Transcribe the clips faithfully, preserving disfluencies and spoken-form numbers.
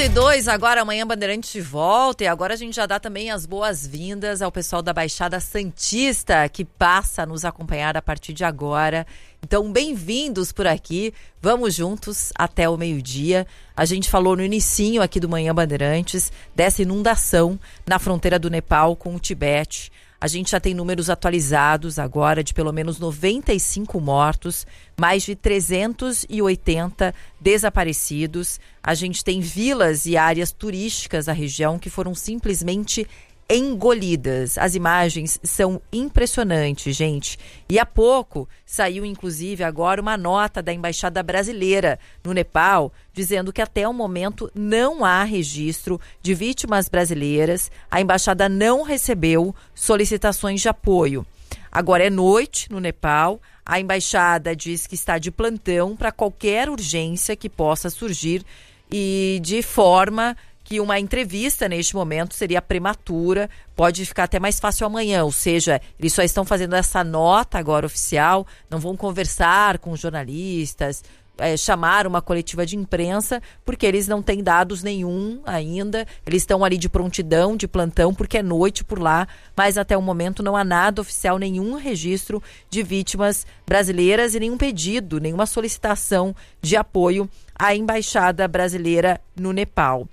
onze e dois, agora amanhã Bandeirantes de volta, e agora a gente já dá também as boas-vindas ao pessoal da Baixada Santista que passa a nos acompanhar a partir de agora. Então, bem-vindos por aqui, vamos juntos até o meio-dia. A gente falou no inicinho aqui do Manhã Bandeirantes dessa inundação na fronteira do Nepal com o Tibete. A gente já tem números atualizados agora de pelo menos noventa e cinco mortos, mais de trezentos e oitenta desaparecidos. A gente tem vilas e áreas turísticas da região que foram simplesmente engolidas. As imagens são impressionantes, gente. E há pouco saiu, inclusive, agora uma nota da Embaixada Brasileira no Nepal, dizendo que até o momento não há registro de vítimas brasileiras. A embaixada não recebeu solicitações de apoio. Agora é noite no Nepal. A embaixada diz que está de plantão para qualquer urgência que possa surgir e de forma que uma entrevista neste momento seria prematura, pode ficar até mais fácil amanhã, ou seja, eles só estão fazendo essa nota agora oficial, não vão conversar com jornalistas, é, chamar uma coletiva de imprensa, porque eles não têm dados nenhum ainda, eles estão ali de prontidão, de plantão, porque é noite por lá, mas até o momento não há nada oficial, nenhum registro de vítimas brasileiras e nenhum pedido, nenhuma solicitação de apoio à Embaixada Brasileira no Nepal.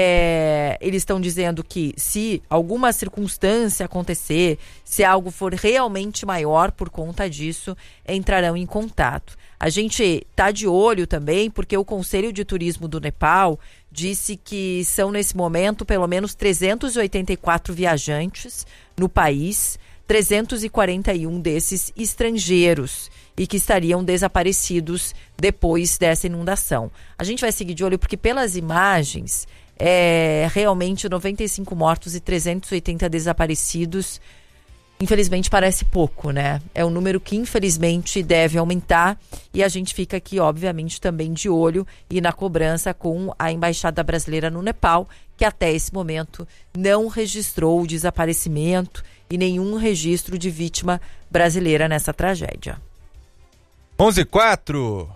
É, eles estão dizendo que se alguma circunstância acontecer, se algo for realmente maior por conta disso, entrarão em contato. A gente está de olho também porque o Conselho de Turismo do Nepal disse que são nesse momento pelo menos trezentos e oitenta e quatro viajantes no país, trezentos e quarenta e um desses estrangeiros e que estariam desaparecidos depois dessa inundação. A gente vai seguir de olho porque pelas imagens é realmente noventa e cinco mortos e trezentos e oitenta desaparecidos. Infelizmente parece pouco, né? É um número que infelizmente deve aumentar e a gente fica aqui, obviamente, também de olho e na cobrança com a Embaixada Brasileira no Nepal, que até esse momento não registrou o desaparecimento e nenhum registro de vítima brasileira nessa tragédia. onze e quatro.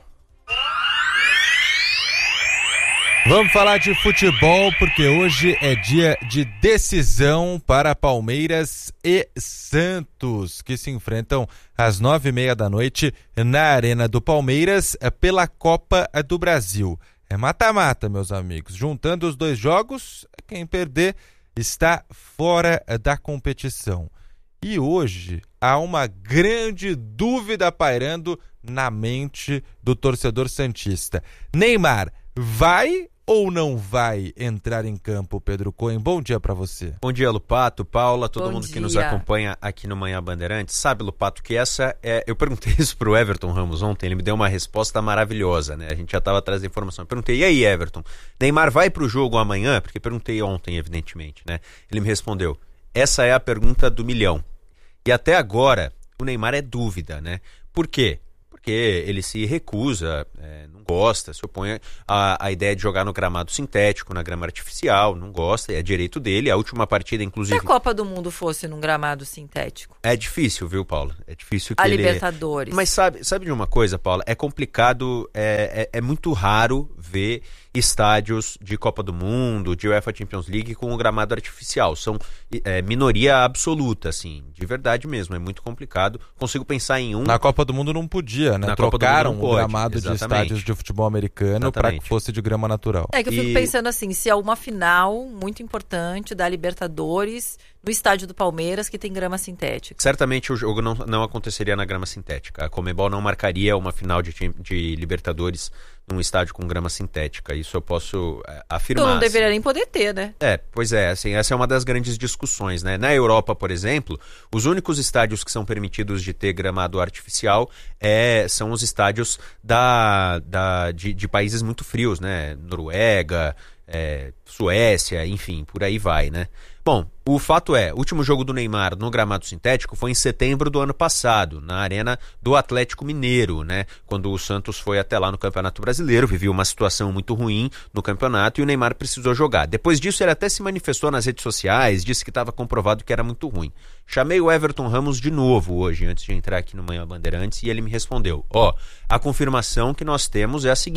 Vamos falar de futebol porque hoje é dia de decisão para Palmeiras e Santos, que se enfrentam às nove e meia da noite na Arena do Palmeiras pela Copa do Brasil. É mata-mata, meus amigos. Juntando os dois jogos, quem perder está fora da competição. E hoje há uma grande dúvida pairando na mente do torcedor santista. Neymar vai ou não vai entrar em campo, Pedro Cohen? Bom dia para você. Bom dia, Lupato, Paula, todo Bom mundo dia. que nos acompanha aqui no Manhã Bandeirantes. Sabe, Lupato, que essa é... Eu perguntei isso pro Everton Ramos ontem, ele me deu uma resposta maravilhosa, né? A gente já estava atrás da informação. Eu perguntei, e aí, Everton, Neymar vai pro jogo amanhã? Porque perguntei ontem, evidentemente, né? Ele me respondeu, essa é a pergunta do milhão. E até agora, o Neymar é dúvida, né? Por quê? Porque ele se recusa, é, não gosta, se opõe à, à ideia de jogar no gramado sintético, na grama artificial, não gosta, é direito dele. A última partida, inclusive... Se a Copa do Mundo fosse num gramado sintético? É difícil, viu, Paula? É difícil que a ele... Libertadores. Mas sabe, sabe de uma coisa, Paula? É complicado, é, é, é muito raro ver estádios de Copa do Mundo, de UEFA Champions League com o gramado artificial. São é, minoria absoluta, assim, de verdade mesmo. É muito complicado. Consigo pensar em um... Na Copa do Mundo não podia, né? Na Trocaram Copa do Mundo não o pode, gramado exatamente. de estádios de futebol americano para que fosse de grama natural. É que eu fico E- pensando assim, se é uma final muito importante da Libertadores no estádio do Palmeiras que tem grama sintética. Certamente o jogo não, não aconteceria na grama sintética. A Conmebol não marcaria uma final de, time- de Libertadores num estádio com grama sintética. Isso eu posso é, afirmar. Tu não assim. deveria nem poder ter, né? É, pois é, assim, essa é uma das grandes discussões, né? Na Europa, por exemplo, os únicos estádios que são permitidos de ter gramado artificial é, são os estádios da, da, de, de países muito frios, né? Noruega, é, Suécia, enfim, por aí vai, né? Bom, o fato é, o último jogo do Neymar no gramado sintético foi em setembro do ano passado, na arena do Atlético Mineiro, né? Quando o Santos foi até lá no Campeonato Brasileiro, vivia uma situação muito ruim no campeonato e o Neymar precisou jogar. Depois disso, ele até se manifestou nas redes sociais, disse que estava comprovado que era muito ruim. Chamei o Everton Ramos de novo hoje, antes de entrar aqui no Manhã Bandeirantes, e ele me respondeu, ó, a confirmação que nós temos é a seguinte...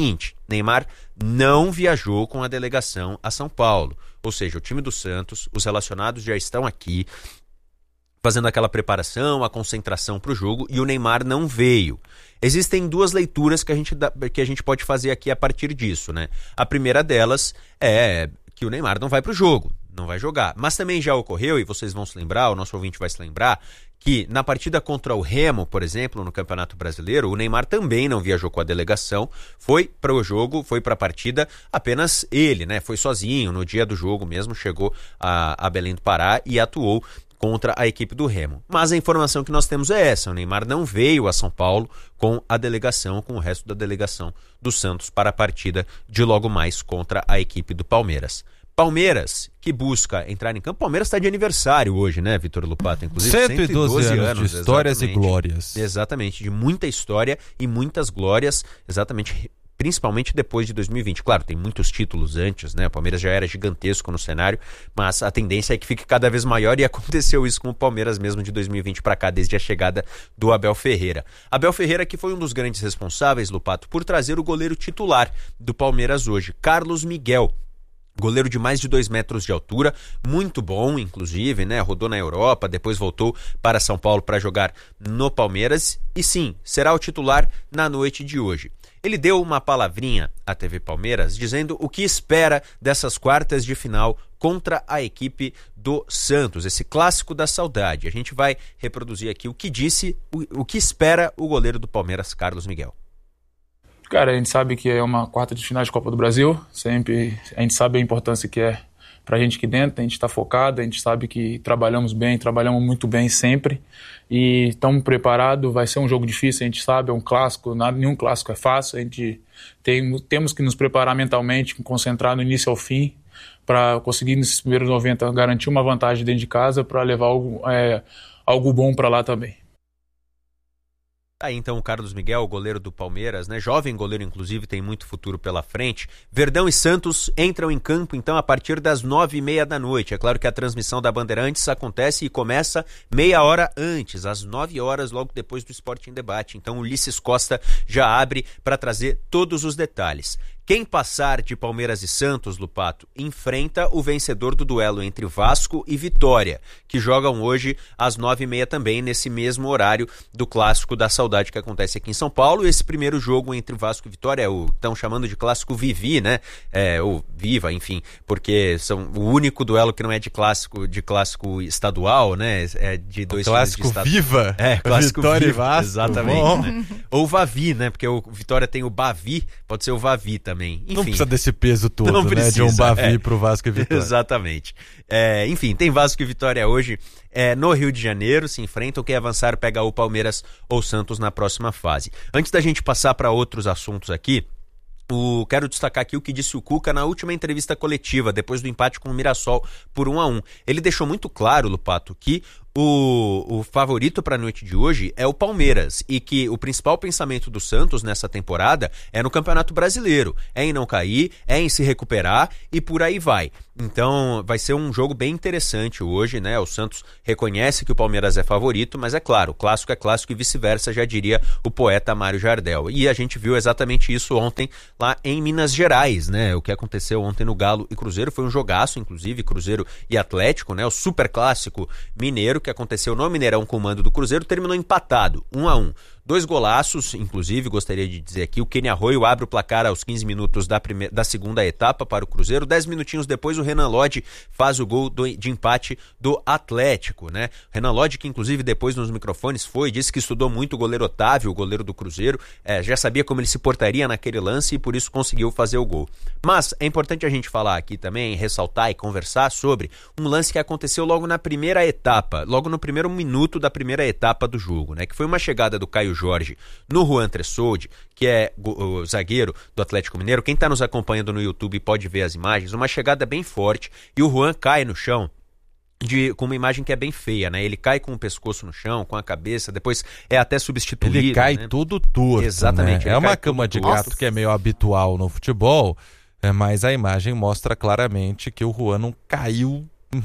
Neymar não viajou com a delegação a São Paulo. Ou seja, o time do Santos, os relacionados já estão aqui fazendo aquela preparação, a concentração para o jogo, e o Neymar não veio. Existem duas leituras que a, gente dá, que a gente pode fazer aqui a partir disso, né? A primeira delas é que o Neymar não vai para o jogo, não vai jogar. Mas também já ocorreu, e vocês vão se lembrar, o nosso ouvinte vai se lembrar, que na partida contra o Remo, por exemplo, no Campeonato Brasileiro, o Neymar também não viajou com a delegação, foi para o jogo, foi para a partida apenas ele, né? Foi sozinho, no dia do jogo mesmo, chegou a, a Belém do Pará e atuou contra a equipe do Remo. Mas a informação que nós temos é essa: o Neymar não veio a São Paulo com a delegação, com o resto da delegação do Santos para a partida de logo mais contra a equipe do Palmeiras. Palmeiras, que busca entrar em campo. Palmeiras está de aniversário hoje, né, Vitor Lupato? Inclusive, cento e doze anos, anos de histórias e glórias. Exatamente, de muita história e muitas glórias, exatamente, principalmente depois de dois mil e vinte. Claro, tem muitos títulos antes, né? O Palmeiras já era gigantesco no cenário, mas a tendência é que fique cada vez maior, e aconteceu isso com o Palmeiras mesmo de dois mil e vinte para cá, desde a chegada do Abel Ferreira. Abel Ferreira, que foi um dos grandes responsáveis, Lupato, por trazer o goleiro titular do Palmeiras hoje, Carlos Miguel. Goleiro de mais de dois metros de altura, muito bom, inclusive, né? Rodou na Europa, depois voltou para São Paulo para jogar no Palmeiras. E sim, será o titular na noite de hoje. Ele deu uma palavrinha à T V Palmeiras dizendo o que espera dessas quartas de final contra a equipe do Santos, esse clássico da saudade. A gente vai reproduzir aqui o que disse, o, o que espera o goleiro do Palmeiras, Carlos Miguel. Cara, a gente sabe que é uma quarta de final de Copa do Brasil, sempre a gente sabe a importância que é pra gente aqui dentro, a gente está focado, a gente sabe que trabalhamos bem, trabalhamos muito bem sempre e estamos preparados. Vai ser um jogo difícil, a gente sabe, é um clássico, nada, nenhum clássico é fácil, a gente tem, temos que nos preparar mentalmente, concentrar no início ao fim para conseguir nesses primeiros noventa garantir uma vantagem dentro de casa para levar algo, é, algo bom para lá também. Aí então o Carlos Miguel, o goleiro do Palmeiras, né? Jovem goleiro, inclusive, tem muito futuro pela frente. Verdão e Santos entram em campo então a partir das nove e meia da noite. É claro que a transmissão da Bandeirantes acontece e começa meia hora antes, às nove horas, logo depois do Esporte em Debate. Então o Ulisses Costa já abre para trazer todos os detalhes. Quem passar de Palmeiras e Santos, Lupato, enfrenta o vencedor do duelo entre Vasco e Vitória, que jogam hoje às nove e meia também, nesse mesmo horário do Clássico da Saudade que acontece aqui em São Paulo. Esse primeiro jogo entre Vasco e Vitória é o estão chamando de Clássico Vivi, né? É, ou Viva, enfim, porque são o único duelo que não é de clássico, de clássico estadual, né? É de dois o Clássico times de estado... Viva. É, Clássico Vitória Viva, e Vasco. Exatamente. Né? Ou Vavi, né? Porque o Vitória tem o Bavi, pode ser o Vavi também. Enfim, não precisa desse peso todo, não né? Precisa, de um Bavi é. pro Vasco e Vitória. Exatamente. É, enfim, tem Vasco e Vitória hoje é, no Rio de Janeiro, se enfrentam. Quem avançar pega o Palmeiras ou Santos na próxima fase. Antes da gente passar para outros assuntos aqui, O, quero destacar aqui o que disse o Cuca na última entrevista coletiva, depois do empate com o Mirassol por um a um. Ele deixou muito claro, Lupato, que o, o favorito para a noite de hoje é o Palmeiras e que o principal pensamento do Santos nessa temporada é no Campeonato Brasileiro, é em não cair, é em se recuperar e por aí vai. Então vai ser um jogo bem interessante hoje, né? O Santos reconhece que o Palmeiras é favorito, mas é claro, clássico é clássico e vice-versa, já diria o poeta Mário Jardel. E a gente viu exatamente isso ontem lá em Minas Gerais, né? O que aconteceu ontem no Galo e Cruzeiro foi um jogaço, inclusive, Cruzeiro e Atlético, né? O super clássico mineiro que aconteceu no Mineirão com o mando do Cruzeiro terminou empatado, um a um. Dois golaços, inclusive, gostaria de dizer aqui, o Kenny Arroio abre o placar aos quinze minutos da, primeira, da segunda etapa para o Cruzeiro, dez minutinhos depois o Renan Lodge faz o gol do, de empate do Atlético, né? Renan Lodge, que inclusive depois nos microfones foi, disse que estudou muito o goleiro Otávio, o goleiro do Cruzeiro, é, já sabia como ele se portaria naquele lance e por isso conseguiu fazer o gol. Mas é importante a gente falar aqui também, ressaltar e conversar sobre um lance que aconteceu logo na primeira etapa, logo no primeiro minuto da primeira etapa do jogo, né? Que foi uma chegada do Caio Jorge no Juan Tressoldi, que é o zagueiro do Atlético Mineiro. Quem está nos acompanhando no YouTube pode ver as imagens, uma chegada bem forte e o Juan cai no chão de, com uma imagem que é bem feia, né? Ele cai com o pescoço no chão, com a cabeça, depois é até substituído. Ele cai, né? Tudo torto. Exatamente. Né? É uma cama de gato torto. Que é meio habitual no futebol, mas a imagem mostra claramente que o Juan não caiu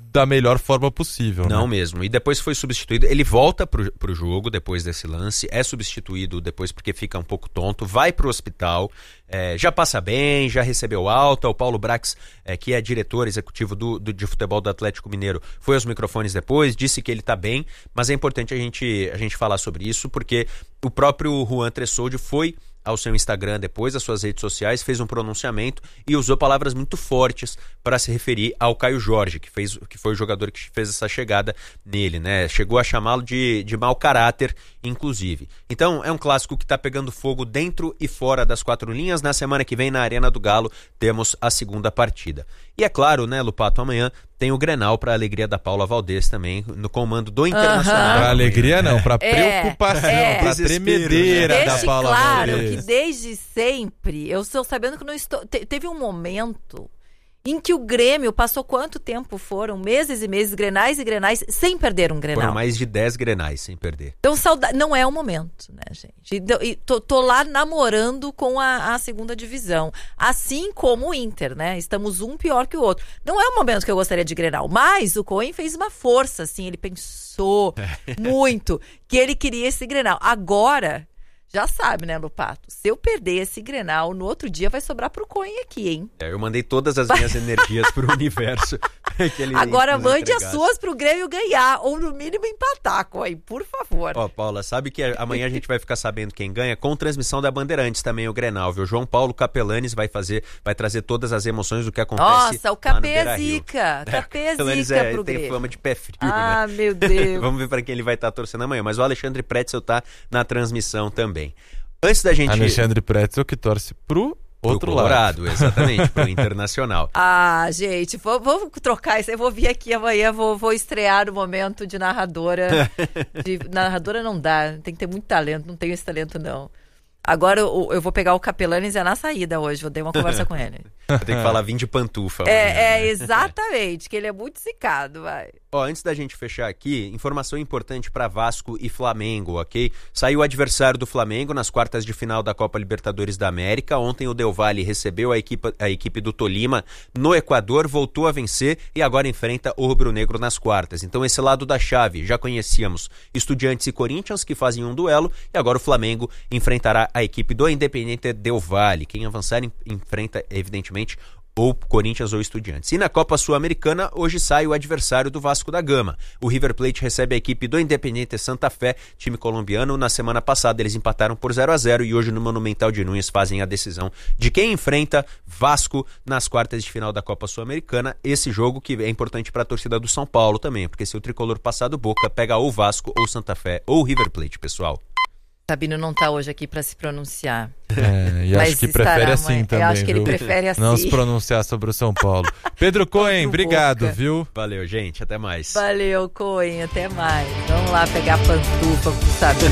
da melhor forma possível. Não né? mesmo. E depois foi substituído. Ele volta pro, pro jogo depois desse lance, é substituído depois porque fica um pouco tonto, vai pro hospital, é, já passa bem, já recebeu alta. O Paulo Brax, é, que é diretor executivo do, do, de futebol do Atlético Mineiro, foi aos microfones depois, disse que ele tá bem, mas é importante a gente, a gente falar sobre isso, porque o próprio Juan Tressoldi foi ao seu Instagram depois, às suas redes sociais, fez um pronunciamento e usou palavras muito fortes para se referir ao Caio Jorge, que, fez, que foi o jogador que fez essa chegada nele, né? Chegou a chamá-lo de, de mau caráter, inclusive. Então, é um clássico que está pegando fogo dentro e fora das quatro linhas. Na semana que vem, na Arena do Galo, temos a segunda partida. E é claro, né, Lupato, amanhã tem o Grenal para a alegria da Paula Valdez também, no comando do Internacional. Para alegria não, para É, preocupação, é. para tremedeira Deixe da Paula claro Valdez. que desde sempre, eu estou sabendo que não estou... te- teve um momento em que o Grêmio passou quanto tempo foram? Meses e meses, grenais e grenais, sem perder um Grenal. Foram mais de dez Grenais sem perder. Então, saudade... não é o momento, né, gente? E, e tô, tô lá namorando com a, a segunda divisão. Assim como o Inter, né? Estamos um pior que o outro. Não é o momento que eu gostaria de Grenal, mas o Cohen fez uma força, assim, ele pensou muito que ele queria esse Grenal. Agora, já sabe, né, Lupato? Se eu perder esse Grenal, no outro dia vai sobrar pro Cohen aqui, hein? É, eu mandei todas as minhas energias pro universo. Que ele Agora nos mande as entregasse. suas pro Grêmio ganhar, ou no mínimo empatar, Cohen, por favor. Ó, Paula, sabe que amanhã a gente vai ficar sabendo quem ganha com transmissão da Bandeirantes também, o Grenal, viu? João Paulo Capelanes vai fazer, vai trazer todas as emoções do que acontece. Nossa, o lá no Capê é Beira-Rio. zica. Capê é Capelanes zica é, pro tem Grêmio. fama de pé frio, Ah, né? meu Deus. Vamos ver para quem ele vai estar torcendo amanhã. Mas o Alexandre Pretzel tá na transmissão também. Antes da gente... Alexandre Pretzel que torce pro pro outro Colorado, lado. exatamente, pro Internacional. Ah, gente, vou, vou trocar isso. Eu vou vir aqui amanhã, vou, vou estrear no momento de narradora. De, narradora não dá, tem que ter muito talento, não tenho esse talento, não. Agora eu, eu vou pegar o Capelanes é na saída hoje, vou ter uma conversa com ele. Eu tenho que falar vim de pantufa. amanhã, É, é, né? exatamente, que ele é muito zicado, vai. Ó, antes da gente fechar aqui, informação importante para Vasco e Flamengo, ok? Saiu o adversário do Flamengo nas quartas de final da Copa Libertadores da América. Ontem o Del Valle recebeu a equipe, a equipe do Tolima no Equador, voltou a vencer e agora enfrenta o rubro-negro nas quartas. Então esse lado da chave, já conhecíamos Estudiantes e Corinthians que fazem um duelo e agora o Flamengo enfrentará a equipe do Independiente Del Valle. Quem avançar enfrenta, evidentemente, ou Corinthians ou Estudiantes. E na Copa Sul-Americana, hoje sai o adversário do Vasco da Gama. O River Plate recebe a equipe do Independiente Santa Fé, time colombiano. Na semana passada eles empataram por zero a zero e hoje no Monumental de Núñez fazem a decisão de quem enfrenta Vasco nas quartas de final da Copa Sul-Americana. Esse jogo que é importante para a torcida do São Paulo também, porque se o tricolor passar do Boca, pega ou Vasco, ou Santa Fé, ou River Plate, pessoal. Sabino não tá hoje aqui para se pronunciar. É, e Mas acho que estará prefere amanhã. assim Eu também, acho que ele viu? prefere assim. Não se pronunciar sobre o São Paulo. Pedro Cohen, Contra o obrigado, Boca. viu? Valeu, gente. Até mais. Valeu, Cohen, até mais. Vamos lá pegar a pantufa pro Sabino,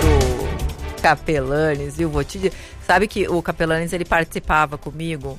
pro Capelanes, viu? Vou te dizer. Sabe que o Capelanes, ele participava comigo,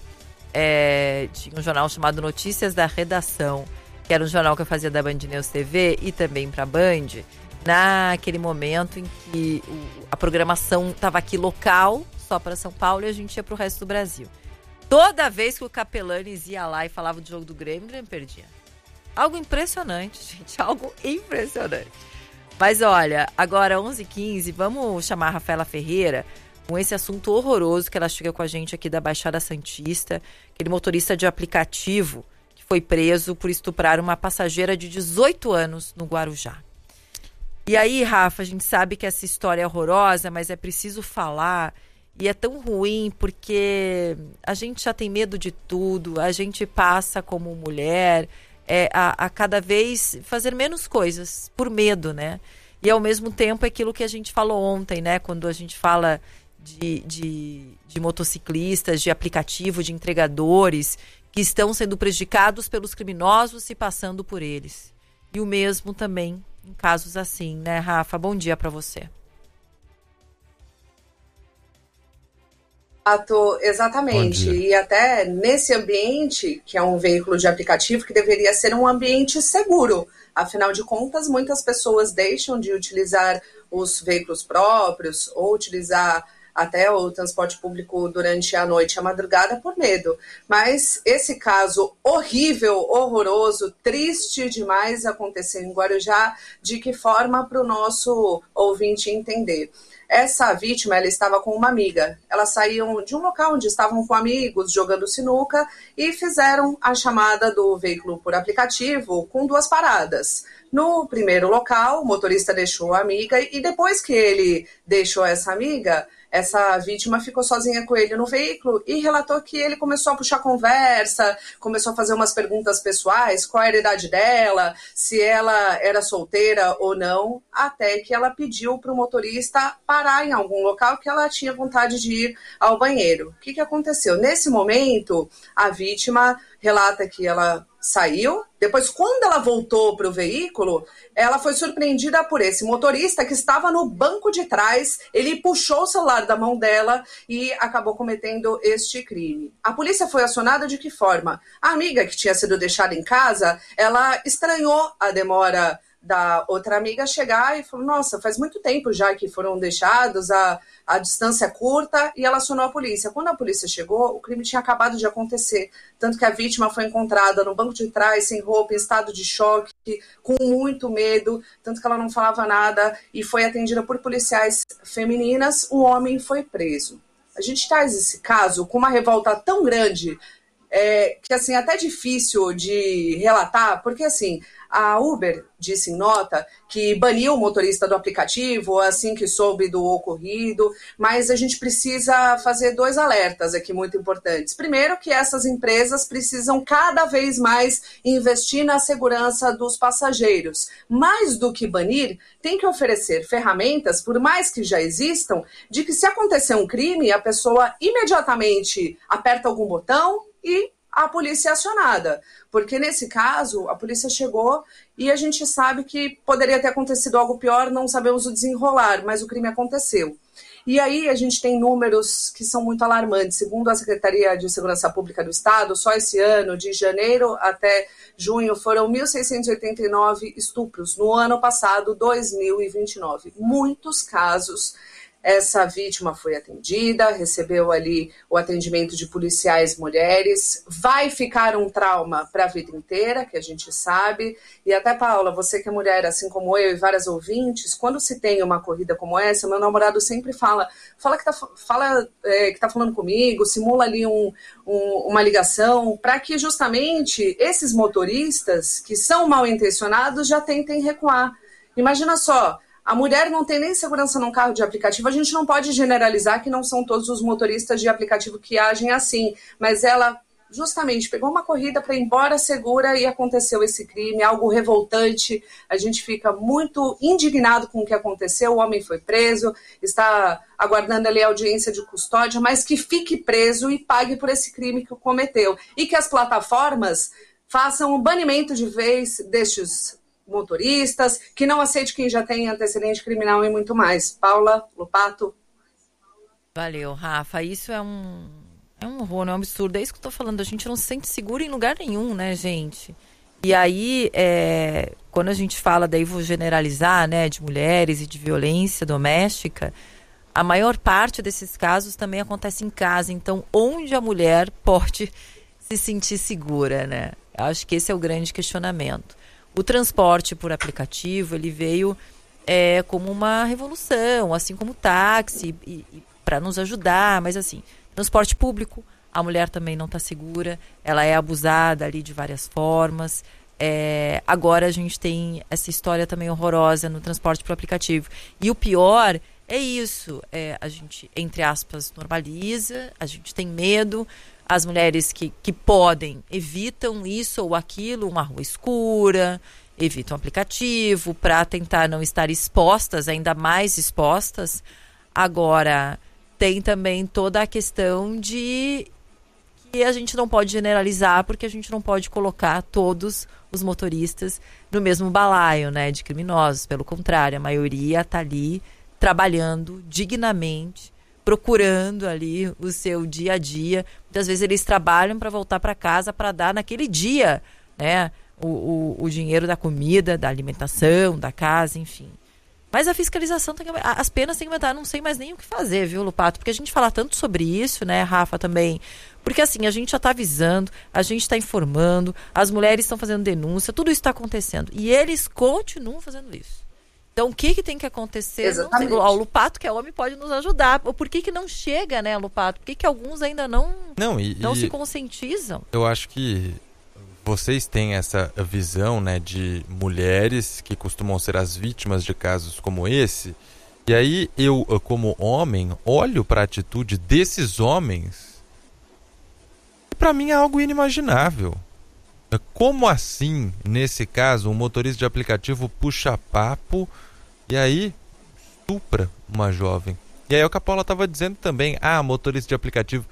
é, tinha um jornal chamado Notícias da Redação, que era um jornal que eu fazia da Band News T V e também pra Band, naquele momento em que o, a programação estava aqui local, só para São Paulo, e a gente ia pro resto do Brasil. Toda vez que o Capelanes ia lá e falava do jogo do Grêmio, o Grêmio perdia. Algo impressionante, gente, algo impressionante. Mas olha, agora onze e quinze, vamos chamar a Rafaela Ferreira com esse assunto horroroso que ela chega com a gente aqui da Baixada Santista, aquele motorista de aplicativo que foi preso por estuprar uma passageira de dezoito anos no Guarujá. E aí, Rafa, a gente sabe que essa história é horrorosa, mas é preciso falar. E é tão ruim porque a gente já tem medo de tudo, a gente passa como mulher é, a, a cada vez fazer menos coisas por medo, né? E ao mesmo tempo é aquilo que a gente falou ontem, né? Quando a gente fala de, de, de motociclistas, de aplicativo, de entregadores que estão sendo prejudicados pelos criminosos se passando por eles. E o mesmo também em casos assim, né, Rafa? Bom dia para você. Exatamente. E até nesse ambiente, que é um veículo de aplicativo, que deveria ser um ambiente seguro. Afinal de contas, muitas pessoas deixam de utilizar os veículos próprios ou utilizar até o transporte público durante a noite e a madrugada por medo. Mas esse caso horrível, horroroso, triste demais aconteceu em Guarujá, de que forma para o nosso ouvinte entender? Essa vítima, ela estava com uma amiga. Elas saíam de um local onde estavam com amigos, jogando sinuca, e fizeram a chamada do veículo por aplicativo com duas paradas. No primeiro local, o motorista deixou a amiga e depois que ele deixou essa amiga, essa vítima ficou sozinha com ele no veículo e relatou que ele começou a puxar conversa, começou a fazer umas perguntas pessoais, qual era a idade dela, se ela era solteira ou não, até que ela pediu para o motorista parar em algum local que ela tinha vontade de ir ao banheiro. O que que aconteceu? Nesse momento, a vítima relata que ela saiu, depois quando ela voltou para o veículo, ela foi surpreendida por esse motorista que estava no banco de trás, ele puxou o celular da mão dela e acabou cometendo este crime. A polícia foi acionada de que forma? A amiga que tinha sido deixada em casa, ela estranhou a demora da outra amiga chegar e falou, nossa, faz muito tempo já que foram deixados, a, a distância é curta, e ela acionou a polícia. Quando a polícia chegou, o crime tinha acabado de acontecer, tanto que a vítima foi encontrada no banco de trás, sem roupa, em estado de choque, com muito medo, tanto que ela não falava nada, e foi atendida por policiais femininas. O homem foi preso. A gente traz esse caso com uma revolta tão grande, é, que assim, até difícil de relatar, porque assim, a Uber disse em nota que baniu o motorista do aplicativo assim que soube do ocorrido, mas a gente precisa fazer dois alertas aqui muito importantes. Primeiro, que essas empresas precisam cada vez mais investir na segurança dos passageiros. Mais do que banir, tem que oferecer ferramentas, por mais que já existam, de que se acontecer um crime, a pessoa imediatamente aperta algum botão e a polícia é acionada, porque nesse caso a polícia chegou e a gente sabe que poderia ter acontecido algo pior, não sabemos o desenrolar, mas o crime aconteceu. E aí a gente tem números que são muito alarmantes. Segundo a Secretaria de Segurança Pública do Estado, só esse ano, de janeiro até junho, foram mil seiscentos e oitenta e nove estupros. No ano passado, dois mil e vinte e nove. Muitos casos. Essa vítima foi atendida, recebeu ali o atendimento de policiais mulheres, vai ficar um trauma para a vida inteira, que a gente sabe. E até, Paula, você que é mulher, assim como eu e várias ouvintes, quando se tem uma corrida como essa, meu namorado sempre fala, fala que tá, fala, é, que tá falando comigo, simula ali um, um, uma ligação, para que justamente esses motoristas, que são mal intencionados, já tentem recuar. Imagina só, a mulher não tem nem segurança num carro de aplicativo. A gente não pode generalizar que não são todos os motoristas de aplicativo que agem assim, mas ela justamente pegou uma corrida para ir embora segura e aconteceu esse crime, algo revoltante. A gente fica muito indignado com o que aconteceu. O homem foi preso, está aguardando ali a audiência de custódia, mas que fique preso e pague por esse crime que cometeu. E que as plataformas façam o banimento de vez destes motoristas, que não aceite quem já tem antecedente criminal e muito mais. Paula, Lopato. Valeu, Rafa. Isso é um, é um horror, é um absurdo. É isso que eu tô falando. A gente não se sente seguro em lugar nenhum, né, gente? E aí, é, quando a gente fala, daí vou generalizar, né, de mulheres e de violência doméstica, a maior parte desses casos também acontece em casa. Então, onde a mulher pode se sentir segura, né? Eu acho que esse é o grande questionamento. O transporte por aplicativo, ele veio é, como uma revolução, assim como o táxi, e, e, para nos ajudar, mas assim, transporte público, a mulher também não está segura, ela é abusada ali de várias formas. É, agora a gente tem essa história também horrorosa no transporte por aplicativo. E o pior é isso, é, a gente, entre aspas, normaliza, a gente tem medo. As mulheres que, que podem, evitam isso ou aquilo, uma rua escura, evitam o aplicativo para tentar não estar expostas, ainda mais expostas. Agora, tem também toda a questão de que a gente não pode generalizar, porque a gente não pode colocar todos os motoristas no mesmo balaio, né, de criminosos. Pelo contrário, a maioria está ali trabalhando dignamente, procurando ali o seu dia a dia. Muitas vezes eles trabalham para voltar para casa para dar naquele dia, né, o, o, o dinheiro da comida, da alimentação, da casa, enfim. Mas a fiscalização, tem que, as penas têm que aumentar, não sei mais nem o que fazer, viu, Lupato? Porque a gente fala tanto sobre isso, né, Rafa, também. Porque assim, a gente já está avisando, a gente está informando, as mulheres estão fazendo denúncia, tudo isso está acontecendo. E eles continuam fazendo isso. Então, o que, que tem que acontecer? Exatamente. Não sei. O Lupato, que é homem, pode nos ajudar. Por que, que não chega, né, Lupato? Por que, que alguns ainda não, não, e, não e se conscientizam? Eu acho que vocês têm essa visão, né, de mulheres que costumam ser as vítimas de casos como esse. E aí eu, como homem, olho para a atitude desses homens. Para mim é algo inimaginável. Como assim, nesse caso, um motorista de aplicativo puxa papo e aí estupra uma jovem? E aí é o que a Paula estava dizendo também. Ah, motorista de aplicativo.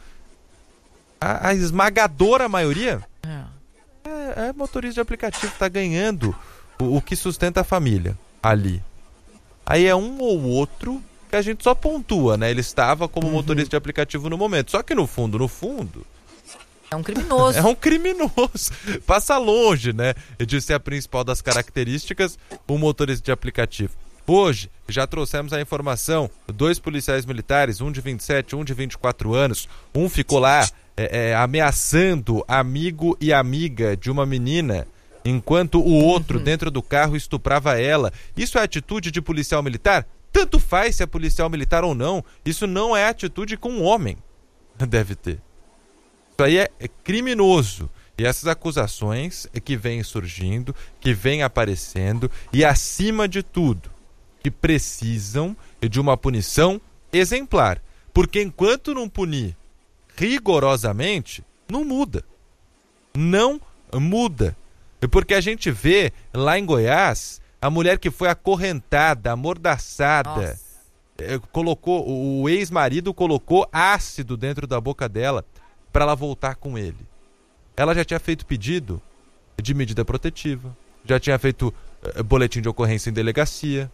A, a esmagadora maioria é. É, é motorista de aplicativo, está ganhando o, o que sustenta a família ali. Aí é um ou outro que a gente só pontua, né? Ele estava como uhum. motorista de aplicativo no momento. Só que no fundo, no fundo... É um criminoso. É um criminoso. Passa longe, né? De ser a principal das características, o motorista de aplicativo. Hoje, já trouxemos a informação, dois policiais militares, um de vinte e sete, um de vinte e quatro anos, um ficou lá é, é, ameaçando amigo e amiga de uma menina, enquanto o outro, uhum. dentro do carro, estuprava ela. Isso é atitude de policial militar? Tanto faz se é policial militar ou não. Isso não é atitude que um homem deve ter. Isso aí é criminoso. E essas acusações que vêm surgindo, que vêm aparecendo, e acima de tudo, que precisam de uma punição exemplar. Porque enquanto não punir rigorosamente, não muda. Não muda. Porque a gente vê lá em Goiás, a mulher que foi acorrentada, amordaçada, eh, colocou, o ex-marido colocou ácido dentro da boca dela para ela voltar com ele. Ela já tinha feito pedido de medida protetiva, já tinha feito uh, boletim de ocorrência em delegacia.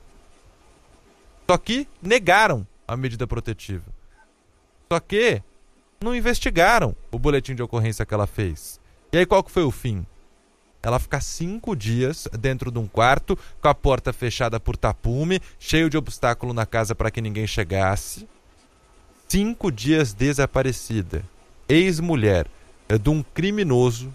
Só que negaram a medida protetiva. Só que não investigaram o boletim de ocorrência que ela fez. E aí qual que foi o fim? Ela ficar cinco dias dentro de um quarto, com a porta fechada por tapume, cheio de obstáculo na casa para que ninguém chegasse. Cinco dias desaparecida. Ex-mulher de um criminoso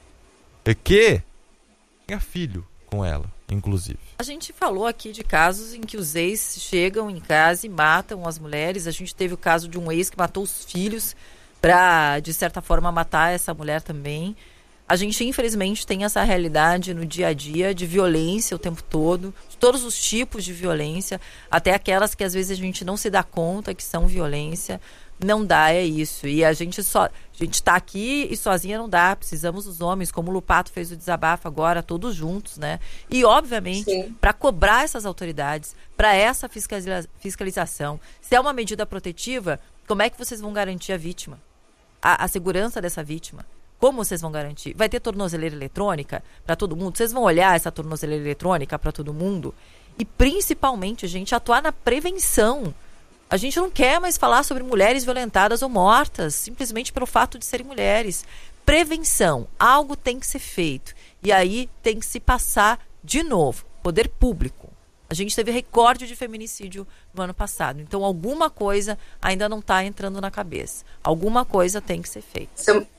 que tinha filho com ela, inclusive. A gente falou aqui de casos em que os ex chegam em casa e matam as mulheres. A gente teve o caso de um ex que matou os filhos para, de certa forma, matar essa mulher também. A gente, infelizmente, tem essa realidade no dia a dia de violência o tempo todo, de todos os tipos de violência, até aquelas que às vezes a gente não se dá conta que são violência. Não dá, é isso. E a gente só, a gente tá aqui e sozinha não dá. Precisamos dos homens, como o Lupato fez o desabafo agora, todos juntos, né? E, obviamente, para cobrar essas autoridades, para essa fiscaliza- fiscalização, se é uma medida protetiva, como é que vocês vão garantir a vítima? A, a segurança dessa vítima? Como vocês vão garantir? Vai ter tornozeleira eletrônica para todo mundo? Vocês vão olhar essa tornozeleira eletrônica para todo mundo? E, principalmente, gente, atuar na prevenção. A gente não quer mais falar sobre mulheres violentadas ou mortas, simplesmente pelo fato de serem mulheres. Prevenção, algo tem que ser feito. E aí tem que se passar de novo, poder público. A gente teve recorde de feminicídio no ano passado. Então alguma coisa ainda não está entrando na cabeça. Alguma coisa tem que ser feita. Sem...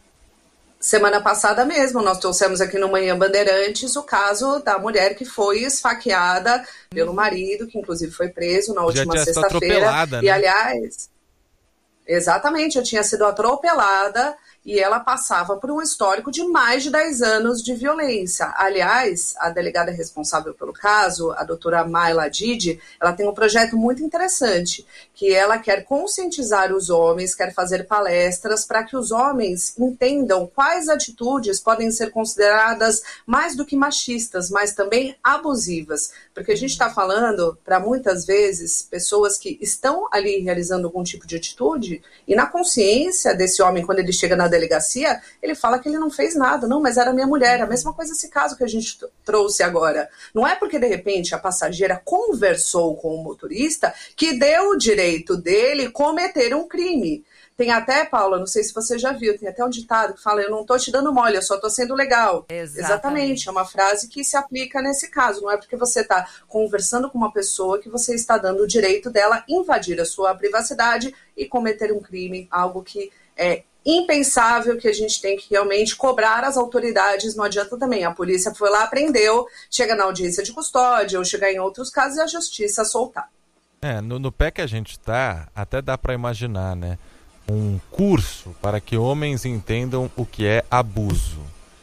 Semana passada mesmo, nós trouxemos aqui no Manhã Bandeirantes o caso da mulher que foi esfaqueada pelo marido, que inclusive foi preso na última sexta-feira. Né? E, aliás, exatamente, eu tinha sido atropelada e ela passava por um histórico de mais de dez anos de violência. Aliás, a delegada responsável pelo caso, a doutora Mayla Didi, ela tem um projeto muito interessante, que ela quer conscientizar os homens, quer fazer palestras para que os homens entendam quais atitudes podem ser consideradas mais do que machistas, mas também abusivas. Porque a gente está falando, para muitas vezes, pessoas que estão ali realizando algum tipo de atitude, e na consciência desse homem, quando ele chega na delegacia, ele fala que ele não fez nada. Não, mas era minha mulher. A mesma coisa esse caso que a gente t- trouxe agora. Não é porque, de repente, a passageira conversou com o motorista que deu o direito dele cometer um crime. Tem até, Paula, não sei se você já viu, tem até um ditado que fala, eu não estou te dando mole, eu só estou sendo legal. Exatamente. Exatamente, é uma frase que se aplica nesse caso. Não é porque você está conversando com uma pessoa que você está dando o direito dela invadir a sua privacidade e cometer um crime, algo que é impensável, que a gente tem que realmente cobrar as autoridades. Não adianta também, a polícia foi lá, prendeu, chega na audiência de custódia ou chegar em outros casos e a justiça soltar. É, no, no pé que a gente tá, até dá para imaginar, né? Um curso para que homens entendam o que é abuso.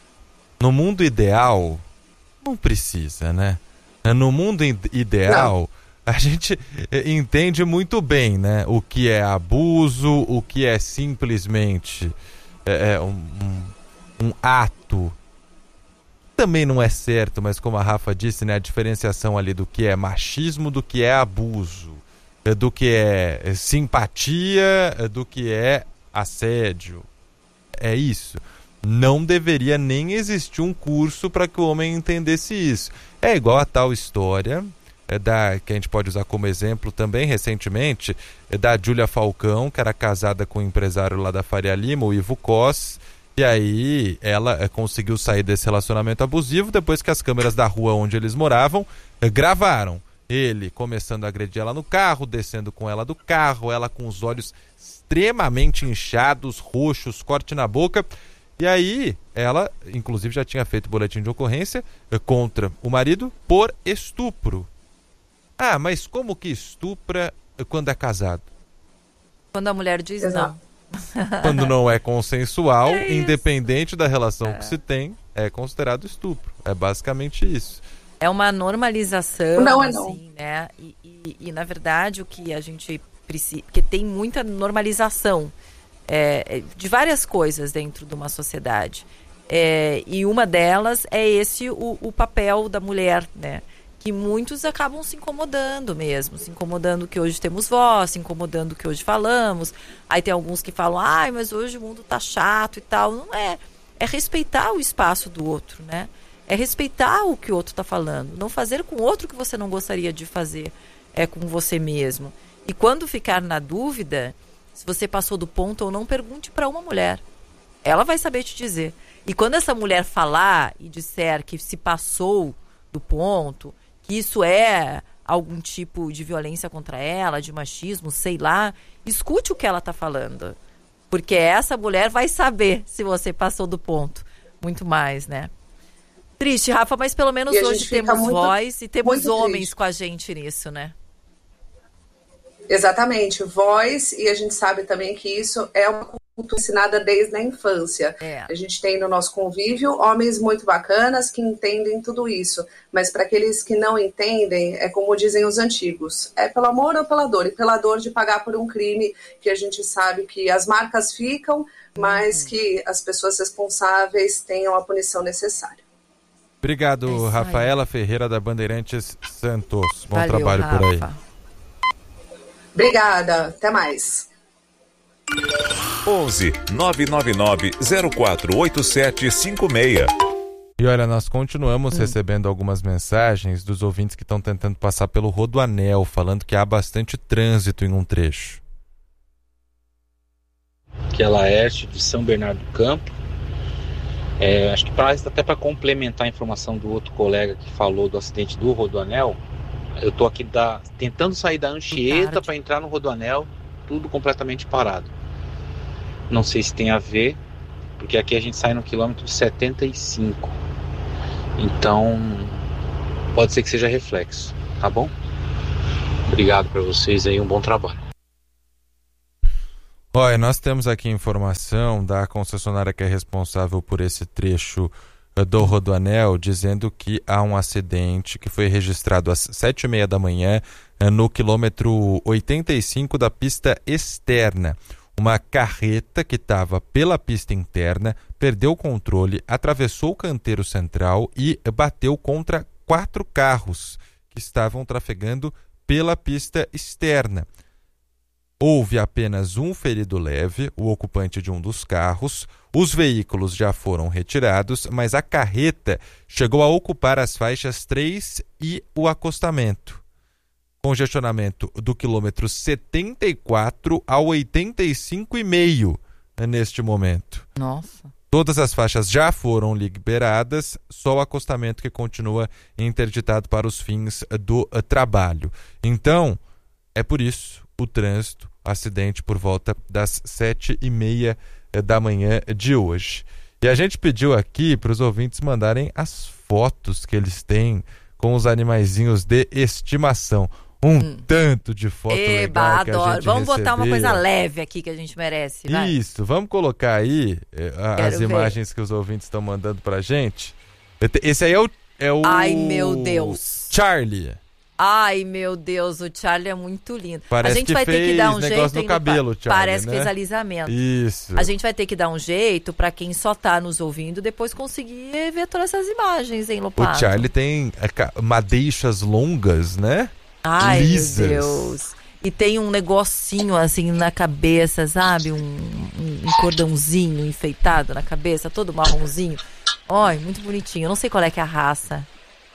No mundo ideal, não precisa, né? No mundo ideal, não. A gente entende muito bem, né? O que é abuso, o que é simplesmente é, um, um, um ato. Também não é certo, mas como a Rafa disse, né? A diferenciação ali do que é machismo, do que é abuso, do que é simpatia, do que é assédio. É isso. Não deveria nem existir um curso para que o homem entendesse isso. É igual a tal história é da, que a gente pode usar como exemplo também recentemente, é da Júlia Falcão, que era casada com um empresário lá da Faria Lima, o Ivo Cos, e aí ela é, conseguiu sair desse relacionamento abusivo depois que as câmeras da rua onde eles moravam é, gravaram ele começando a agredir ela no carro, descendo com ela do carro, ela com os olhos extremamente inchados, roxos, corte na boca. E aí, ela, inclusive, já tinha feito boletim de ocorrência contra o marido por estupro. Ah, mas como que estupra quando é casado? Quando a mulher diz Exato. não. Quando não é consensual, É independente da relação é. que se tem, é considerado estupro. É basicamente isso. É uma normalização, não é assim, não. né? E, e, e, na verdade, o que a gente precisa... Porque tem muita normalização é, de várias coisas dentro de uma sociedade. É, e uma delas é esse, o, o papel da mulher, né? Que muitos acabam se incomodando mesmo, se incomodando que hoje temos voz, se incomodando que hoje falamos. Aí tem alguns que falam, ai, mas hoje o mundo tá chato e tal. Não é. É respeitar o espaço do outro, né? É respeitar o que o outro está falando. Não fazer com o outro o que você não gostaria de fazer é com você mesmo. E quando ficar na dúvida, se você passou do ponto ou não, pergunte para uma mulher. Ela vai saber te dizer. E quando essa mulher falar e disser que se passou do ponto, que isso é algum tipo de violência contra ela, de machismo, sei lá, escute o que ela está falando. Porque essa mulher vai saber se você passou do ponto. Muito mais, né? Triste, Rafa, mas pelo menos hoje temos muito, voz e temos homens triste. Com a gente nisso, né? Exatamente, voz, e a gente sabe também que isso é uma cultura ensinada desde a infância. É. A gente tem no nosso convívio homens muito bacanas que entendem tudo isso, mas para aqueles que não entendem, é como dizem os antigos, é pelo amor ou pela dor? E pela dor de pagar por um crime que a gente sabe que as marcas ficam, mas uhum. que as pessoas responsáveis tenham a punição necessária. Obrigado, é Rafaela Ferreira da Bandeirantes Santos. Bom Valeu, trabalho Rafa. por aí. Obrigada, até mais. onze nove nove nove zero quatro oito sete cinco seis. E olha, nós continuamos hum. recebendo algumas mensagens dos ouvintes que estão tentando passar pelo Rodoanel, falando que há bastante trânsito em um trecho. Que é Laerte de São Bernardo do Campo. É, acho que pra, até para complementar a informação do outro colega que falou do acidente do Rodoanel, eu tô aqui da, tentando sair da Anchieta para entrar no Rodoanel, tudo completamente parado. Não sei se tem a ver, porque aqui a gente sai no quilômetro setenta e cinco. Então, pode ser que seja reflexo, tá bom? Obrigado para vocês aí, um bom trabalho. Olha, nós temos aqui informação da concessionária que é responsável por esse trecho do Rodoanel, dizendo que há um acidente que foi registrado às sete e meia da manhã no quilômetro oitenta e cinco da pista externa. Uma carreta que estava pela pista interna perdeu o controle, atravessou o canteiro central e bateu contra quatro carros que estavam trafegando pela pista externa. Houve apenas um ferido leve, o ocupante de um dos carros. Os veículos já foram retirados, mas a carreta chegou a ocupar as faixas três e o acostamento. congestionamento do quilômetro setenta e quatro ao oitenta e cinco e meio neste momento. Nossa. Todas as faixas já foram liberadas, só o acostamento que continua interditado para os fins do trabalho. Então, é por isso o trânsito, acidente por volta das sete e meia da manhã de hoje. E a gente pediu aqui para os ouvintes mandarem as fotos que eles têm com os animaizinhos de estimação. Um hum. tanto de foto Eba, legal que adoro. a gente Vamos recebeu. botar uma coisa leve aqui que a gente merece, vai. Isso, vamos colocar aí a, as ver. imagens que os ouvintes estão mandando pra gente. Esse aí é o... É o Ai, meu Deus. Charlie. Ai, meu Deus, o Charlie é muito lindo. Parece a gente que vai ter que dar um negócio jeito no cabelo, pa- Charlie, Parece né? que fez alisamento. Isso. A gente vai ter que dar um jeito pra quem só tá nos ouvindo depois conseguir ver todas essas imagens, hein, Lopato? O Charlie tem é, madeixas longas, né? Ai, lisas. Meu Deus. E tem um negocinho assim na cabeça, sabe? Um, um, um cordãozinho enfeitado na cabeça, todo marronzinho. Ai, muito bonitinho. Eu não sei qual é que é a raça.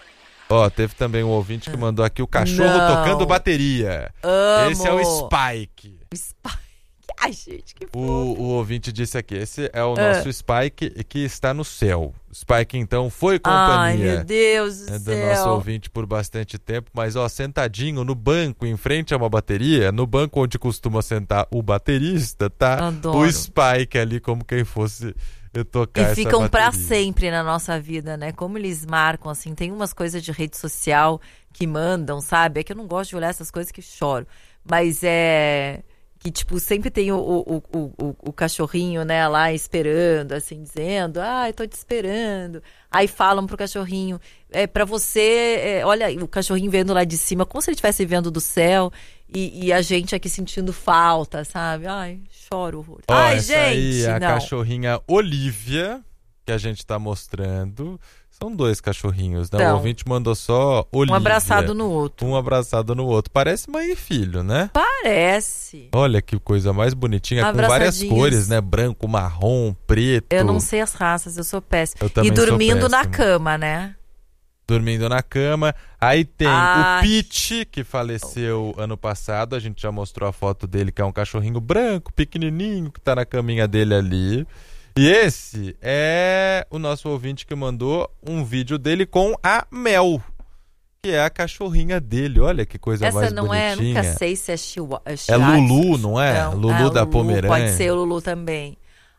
Ó, teve também um ouvinte que mandou aqui o cachorro Não. tocando bateria. Amo. Esse é o Spike. Spike. Ai, gente, que fofo. O, o ouvinte disse aqui, esse é o Ah. nosso Spike que está no céu. Spike, então, foi Ai, companhia meu Deus do é, do céu. nosso ouvinte por bastante tempo, mas ó, sentadinho no banco, em frente a uma bateria, no banco onde costuma sentar o baterista, tá? Adoro. O Spike ali como quem fosse tocar E essa ficam pra bateria. sempre na nossa vida, né? Como eles marcam, assim, tem umas coisas de rede social que mandam, sabe? É que eu não gosto de olhar essas coisas que choro. Mas é... que, tipo, sempre tem o, o, o, o, o cachorrinho, né, lá esperando, assim, dizendo, ai, tô te esperando. Aí falam pro cachorrinho, é, pra você, é, olha, o cachorrinho vendo lá de cima, como se ele estivesse vendo do céu, e, e a gente aqui sentindo falta, sabe? Ai, choro horror. Ó, Ai, essa gente, aí é a não. cachorrinha Olivia, que a gente tá mostrando. São dois cachorrinhos, né? Então, o ouvinte mandou só Olivia. Um abraçado no outro. Um abraçado no outro. Parece mãe e filho, né? Parece. Olha que coisa mais bonitinha, com várias Abraçadinhas. cores, né? Branco, marrom, preto. Eu não sei as raças, eu sou péssima. Eu também E sou dormindo na péssimo. cama, né? Dormindo na cama. Aí tem Ai. o Pete, que faleceu ano passado. A gente já mostrou a foto dele, que é um cachorrinho branco, pequenininho, que tá na caminha dele ali. E esse é o nosso ouvinte que mandou um vídeo dele com a Mel, que é a cachorrinha dele. Olha que coisa Essa mais não bonitinha. é, nunca sei se é Chihuahua. É Lulu, não é? Não, Lulu é da Lulu, Pomerânia. Pode ser o Lulu também.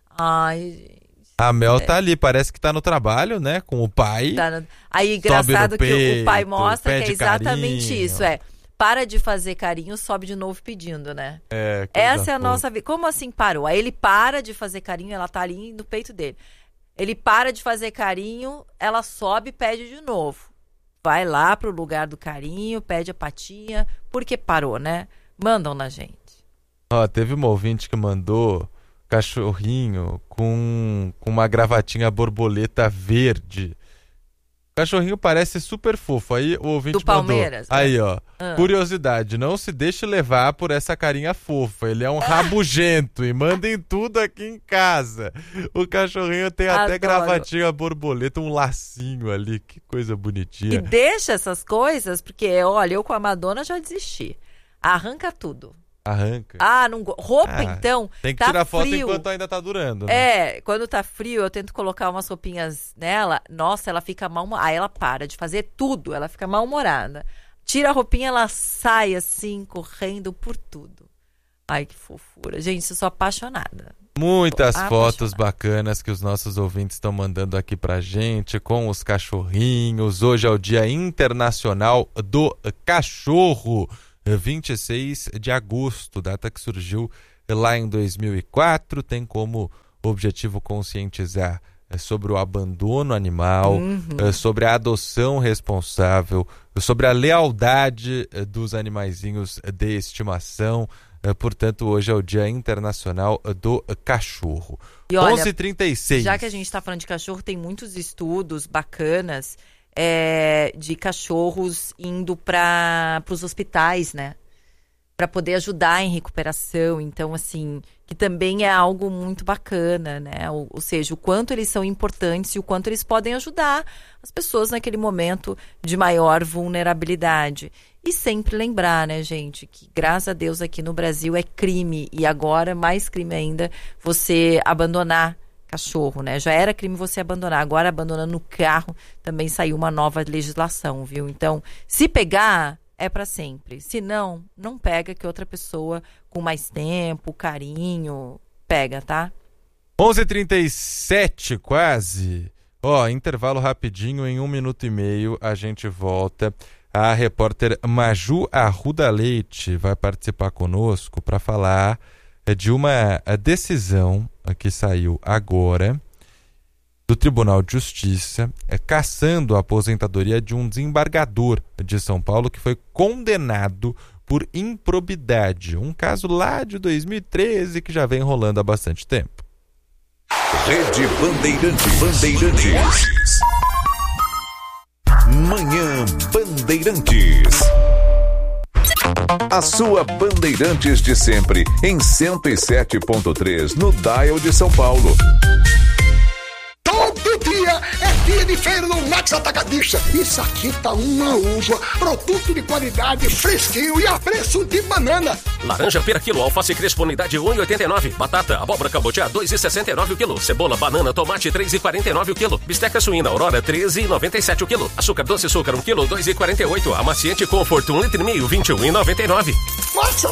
Ai, gente. A Mel tá ali, parece que tá no trabalho, né? Com o pai. Tá no... Aí, engraçado no que peito, o pai mostra que é pede exatamente carinho. isso. É, para de fazer carinho, sobe de novo pedindo, né? É, coisa Essa é a fofa. nossa vida. Como assim parou? Aí ele para de fazer carinho, ela tá ali no peito dele. Ele para de fazer carinho, ela sobe e pede de novo. Vai lá pro lugar do carinho, pede a patinha, porque parou, né? Mandam na gente. Ó, teve uma ouvinte que mandou cachorrinho com, com uma gravatinha borboleta verde. O cachorrinho parece super fofo. Aí o ouvinte Do Palmeiras, mandou. né? Aí, ó. Ah. Curiosidade, não se deixe levar por essa carinha fofa. Ele é um rabugento e mandem tudo aqui em casa. O cachorrinho tem até Adoro. gravatinha borboleta, um lacinho ali. Que coisa E bonitinha. deixa essas coisas, porque, olha, eu com a Madonna já desisti. Arranca tudo. Arranca. Ah, não go... Roupa, Ah, então. Tem que tá tirar foto frio. enquanto ainda tá durando, né? É, quando tá frio, eu tento colocar umas roupinhas nela. Nossa, ela fica mal-humorada. Aí ela para de fazer tudo, ela fica mal-humorada. Tira a roupinha, ela sai assim, correndo por tudo. Ai, que fofura. Gente, eu sou apaixonada. Muitas Tô fotos apaixonada. bacanas que os nossos ouvintes estão mandando aqui pra gente com os cachorrinhos. Hoje é o Dia Internacional do Cachorro, vinte e seis de agosto, data que surgiu lá em dois mil e quatro, tem como objetivo conscientizar eh, sobre o abandono animal, Uhum. eh, sobre a adoção responsável, sobre a lealdade eh, dos animaizinhos de estimação. Eh, Portanto, hoje é o Dia Internacional do Cachorro. E olha, onze e trinta e seis. Já que a gente está falando de cachorro, tem muitos estudos bacanas é, de cachorros indo para os hospitais, né? para poder ajudar em recuperação. Então, assim, que também é algo muito bacana, né? Ou, ou seja, o quanto eles são importantes e o quanto eles podem ajudar as pessoas naquele momento de maior vulnerabilidade. E sempre lembrar, né, gente, que graças a Deus aqui no Brasil é crime, e agora mais crime ainda você abandonar cachorro, né? Já era crime você abandonar, agora abandonando no carro também saiu uma nova legislação, viu? Então, se pegar, é para sempre. Se não, não pega, que outra pessoa com mais tempo, carinho, pega, tá? onze e trinta e sete quase. Ó, intervalo rapidinho, em um minuto e meio a gente volta. A repórter Maju Arruda Leite vai participar conosco para falar de uma decisão que saiu agora do Tribunal de Justiça, é, cassando a aposentadoria de um desembargador de São Paulo que foi condenado por improbidade. Um caso lá de dois mil e treze que já vem rolando há bastante tempo. Rede Bandeirantes. Bandeirantes. Manhã Bandeirantes. A sua Bandeirantes de sempre em cento e sete ponto três no Dial de São Paulo. Todo dia é dia de feira no Max Atacadista. Isso aqui tá uma uva, produto de qualidade, fresquinho e a preço de banana. Laranja pera quilo, alface crespo unidade um e oitenta e nove. Batata, abóbora cabotiá dois e sessenta e nove o quilo. Cebola, banana, tomate três e quarenta e nove o quilo. Bisteca suína Aurora treze e noventa e sete o quilo. Açúcar doce açúcar um quilo dois e quarenta e oito. Amaciante Comfort um litro e meio vinte e um e noventa e nove. Max